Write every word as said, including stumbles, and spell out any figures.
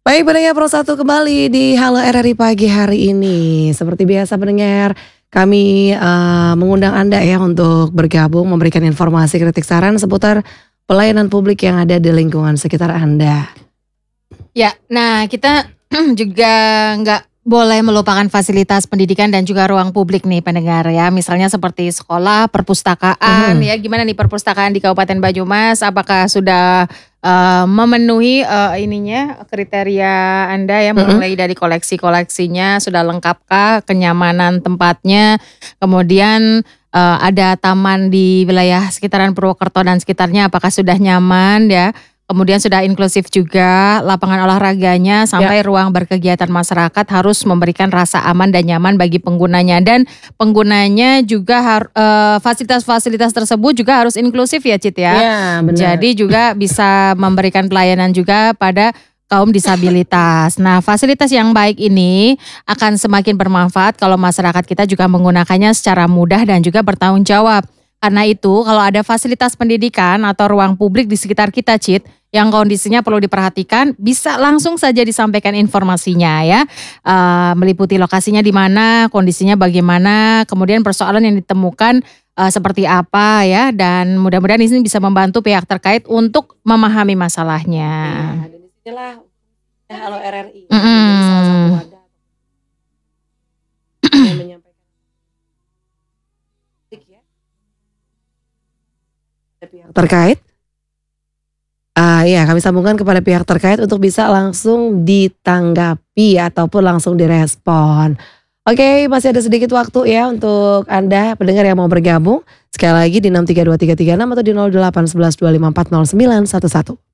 Baik pendengar Pro satu kembali di Halo R R I pagi hari ini. Seperti biasa pendengar, kami uh, mengundang Anda ya untuk bergabung memberikan informasi kritik saran seputar pelayanan publik yang ada di lingkungan sekitar Anda. Ya, nah kita juga nggak boleh melupakan fasilitas pendidikan dan juga ruang publik nih pendengar ya. Misalnya seperti sekolah, perpustakaan Hmm. ya. Gimana nih perpustakaan di Kabupaten Banyumas? Apakah sudah uh, memenuhi uh, ininya kriteria Anda ya, mulai dari koleksi-koleksinya sudah lengkapkah, kenyamanan tempatnya, kemudian uh, ada taman di wilayah sekitaran Purwokerto dan sekitarnya apakah sudah nyaman ya. Kemudian sudah inklusif juga, lapangan olahraganya sampai ruang berkegiatan masyarakat harus memberikan rasa aman dan nyaman bagi penggunanya. Dan penggunanya juga har, uh, fasilitas-fasilitas tersebut juga harus inklusif ya Cit ya. Ya, benar. Jadi juga bisa memberikan pelayanan juga pada kaum disabilitas. Nah, fasilitas yang baik ini akan semakin bermanfaat kalau masyarakat kita juga menggunakannya secara mudah dan juga bertanggung jawab. Karena itu kalau ada fasilitas pendidikan atau ruang publik di sekitar kita Cit, yang kondisinya perlu diperhatikan, bisa langsung saja disampaikan informasinya ya. Uh, meliputi lokasinya di mana, kondisinya bagaimana, kemudian persoalan yang ditemukan uh, seperti apa ya. Dan mudah-mudahan ini bisa membantu pihak terkait untuk memahami masalahnya. Ya, dan disinilah Halo R R I. Mm-mm. Jadi salah satu wadah yang menyampaikan pihak terkait. Uh, ya kami sambungkan kepada pihak terkait untuk bisa langsung ditanggapi ataupun langsung direspon. Oke, masih ada sedikit waktu ya untuk Anda pendengar yang mau bergabung. Sekali lagi di enam tiga dua tiga tiga enam atau di nol delapan satu satu dua lima empat nol sembilan satu satu.